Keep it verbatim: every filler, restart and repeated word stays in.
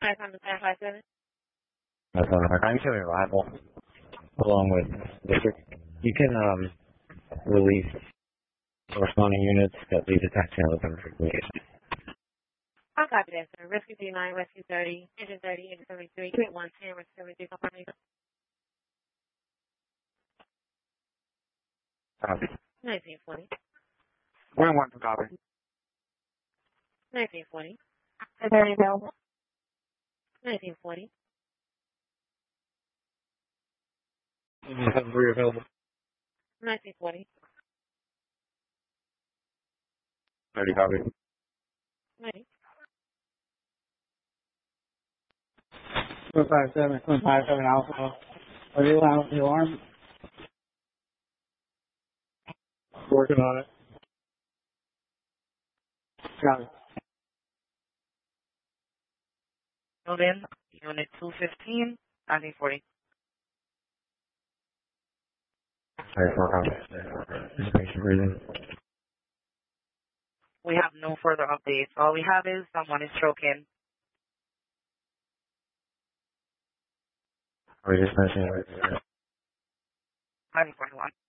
Five hundred ten five seven. That's on the I'm showing arrival along with district. You can um release corresponding units that leave the taxi on open for communication. I'll copy that, sir. Rescue D nine, Rescue thirty, Engine thirty, Engine seventy-three, Unit one ten, Rescue seventy-three, confirmation. Copy. nineteen forty. One one to copy. nineteen forty. Is there any available? nineteen forty. Engine three available. nineteen forty. thirty copy. ninety. Four five seven, one five seven Alpha. Are you allowed the alarm? Working on it. Got it. Building, Unit two fifteen, nineteen forty. Sorry for copy. Information reading. We have no further updates. All we have is someone is choking. Are we just mentioning it? nineteen forty-one.